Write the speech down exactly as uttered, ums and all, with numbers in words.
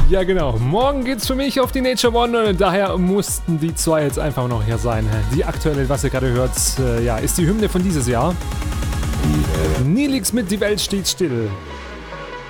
Ja, genau. Morgen geht's für mich auf die Nature One und daher mussten die zwei jetzt einfach noch hier sein. Die aktuelle, was ihr gerade hört, äh, ja, ist die Hymne von dieses Jahr. Nilix mit Die Welt steht still.